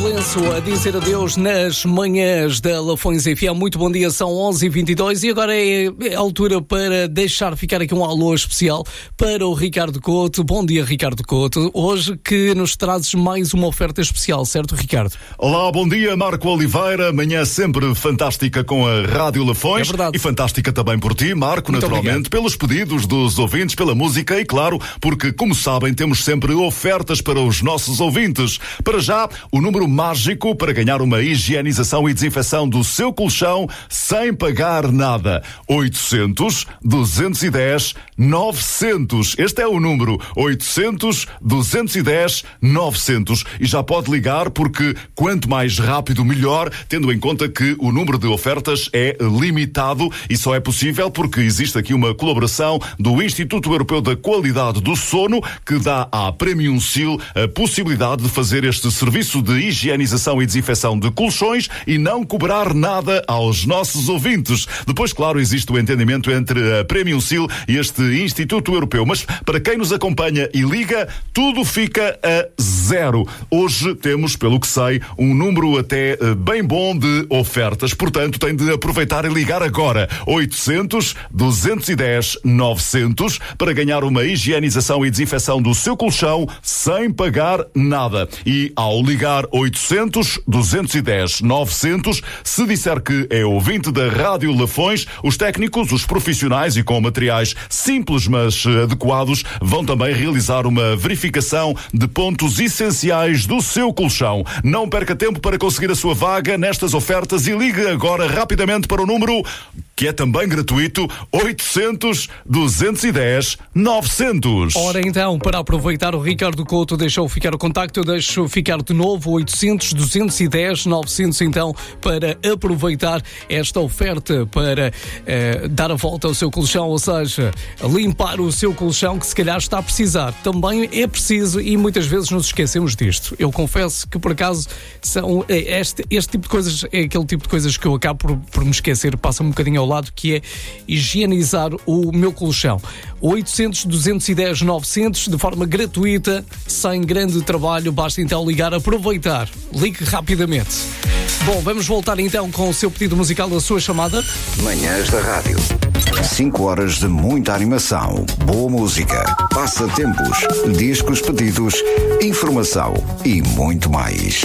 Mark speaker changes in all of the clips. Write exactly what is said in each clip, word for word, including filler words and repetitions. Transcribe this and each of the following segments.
Speaker 1: Lourenço a dizer adeus nas manhãs da Lafões F M. Muito bom dia, são onze e vinte e dois e agora é a altura para deixar ficar aqui um alô especial para o Ricardo Couto. Bom dia, Ricardo Couto. Hoje que nos trazes mais uma oferta especial, certo, Ricardo?
Speaker 2: Olá, bom dia, Marco Oliveira. Manhã sempre fantástica com a Rádio Lafões.
Speaker 1: É verdade.
Speaker 2: E fantástica também por ti, Marco,
Speaker 1: Muito
Speaker 2: naturalmente,
Speaker 1: obrigado.
Speaker 2: Pelos pedidos dos ouvintes, pela música e, claro, porque, como sabem, temos sempre ofertas para os nossos ouvintes. Para já, o número mágico para ganhar uma higienização e desinfecção do seu colchão sem pagar nada. oitocentos, duzentos e dez, novecentos. Este é o número. oitocentos, duzentos e dez, novecentos. E já pode ligar porque quanto mais rápido, melhor, tendo em conta que o número de ofertas é limitado e só é possível porque existe aqui uma colaboração do Instituto Europeu da Qualidade do Sono que dá à Premium Seal a possibilidade de fazer este serviço de higienização e desinfecção de colchões e não cobrar nada aos nossos ouvintes. Depois, claro, existe o entendimento entre a Premium Seal e este Instituto Europeu. Mas para quem nos acompanha e liga, tudo fica a zero. Hoje temos, pelo que sei, um número até bem bom de ofertas. Portanto, tem de aproveitar e ligar agora. oitocentos, duzentos e dez, novecentos para ganhar uma higienização e desinfecção do seu colchão sem pagar nada. E ao ligar oitocentos, duzentos e dez, novecentos, se disser que é ouvinte da Rádio Lafões, os técnicos, os profissionais e com materiais simples mas adequados, vão também realizar uma verificação de pontos essenciais do seu colchão. Não perca tempo para conseguir a sua vaga nestas ofertas e ligue agora rapidamente para o número que é também gratuito, oitocentos, duzentos e dez, novecentos.
Speaker 1: Ora então, para aproveitar, o Ricardo Couto deixou ficar o contacto, eu deixo ficar de novo, oitocentos, duzentos e dez, novecentos, então, para aproveitar esta oferta, para eh, dar a volta ao seu colchão, ou seja, limpar o seu colchão que se calhar está a precisar. Também é preciso e muitas vezes nos esquecemos disto. Eu confesso que, por acaso, são este, este tipo de coisas, é aquele tipo de coisas que eu acabo por, por me esquecer, passa um bocadinho ao lado, que é higienizar o meu colchão. oitocentos, duzentos e dez, novecentos, de forma gratuita, sem grande trabalho, basta então ligar, aproveitar. Ligue rapidamente. Bom, vamos voltar então com o seu pedido musical, da sua chamada.
Speaker 3: Manhãs da Rádio. cinco horas de muita animação, boa música, passatempos, discos pedidos, informação e muito mais.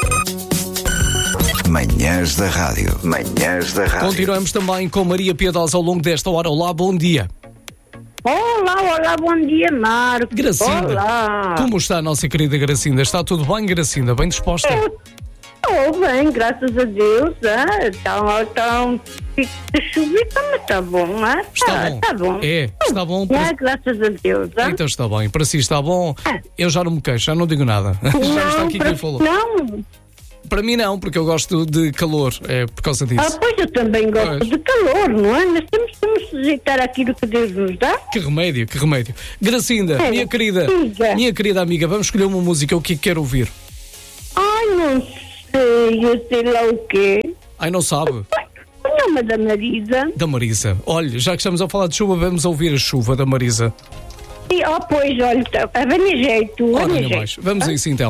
Speaker 3: Manhãs da Rádio. Manhãs da Rádio.
Speaker 1: Continuamos também com Maria Piedosa ao longo desta hora. Olá, bom dia.
Speaker 4: Olá, olá, bom dia, Marco.
Speaker 1: Gracinda.
Speaker 4: Olá.
Speaker 1: Como está a nossa querida Gracinda? Está tudo bem, Gracinda? Bem disposta?
Speaker 4: Estou bem, graças a Deus. Está tá um pico de chuvita, mas está bom, não é?
Speaker 1: Está bom.
Speaker 4: Está bom.
Speaker 1: É, está bom.
Speaker 4: É, graças a Deus. Ah?
Speaker 1: Então está bem. Para si está bom. Eu já não me queixo, já não digo nada.
Speaker 4: Não,
Speaker 1: já está aqui
Speaker 4: para,
Speaker 1: quem falou.
Speaker 4: Não.
Speaker 1: Para mim não, porque eu gosto de calor, é por causa disso.
Speaker 4: Ah, pois eu também gosto
Speaker 1: Pois.
Speaker 4: de calor, não é? Mas temos que nos sujeitar àquilo que Deus nos dá.
Speaker 1: Que remédio, que remédio. Gracinda,
Speaker 4: É,
Speaker 1: minha querida,
Speaker 4: diga.
Speaker 1: minha querida amiga, vamos escolher uma música, o que é que quer ouvir?
Speaker 4: Ai, não sei, eu sei lá o quê.
Speaker 1: Ai, não sabe?
Speaker 4: O nome da Marisa.
Speaker 1: Da Marisa. Olha, já que estamos a falar de chuva, vamos ouvir a chuva da Marisa.
Speaker 4: E, oh, pois, olha, tá, venha jeito,
Speaker 1: Ora,
Speaker 4: venha
Speaker 1: ainda
Speaker 4: jeito.
Speaker 1: mais. Vamos a isso então.